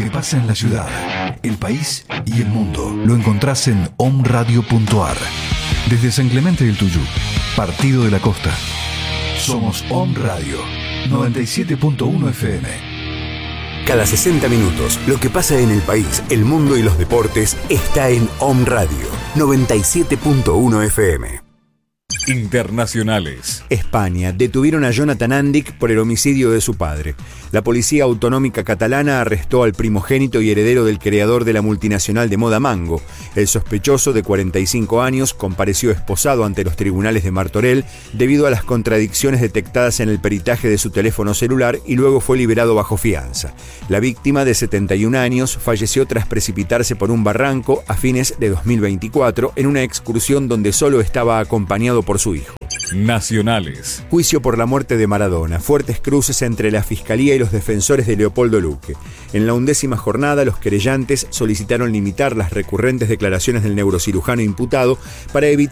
que pasa en la ciudad, el país y el mundo lo encontrás en omradio.ar. Desde San Clemente del Tuyú, Partido de la Costa. Somos Om Radio 97.1 FM. Cada 60 minutos, lo que pasa en el país, el mundo y los deportes está en Om Radio 97.1 FM. Internacionales. España. Detuvieron a Jonathan Andic por el homicidio de su padre. La policía autonómica catalana arrestó al primogénito y heredero del creador de la multinacional de moda Mango. El sospechoso, de 45 años, compareció esposado ante los tribunales de Martorell debido a las contradicciones detectadas en el peritaje de su teléfono celular y luego fue liberado bajo fianza. La víctima, de 71 años, falleció tras precipitarse por un barranco a fines de 2024 en una excursión donde solo estaba acompañado por su hijo. Nacionales. Juicio por la muerte de Maradona. Fuertes cruces entre la Fiscalía y los defensores de Leopoldo Luque. En la 11ª jornada, los querellantes solicitaron limitar las recurrentes declaraciones del neurocirujano imputado para evitar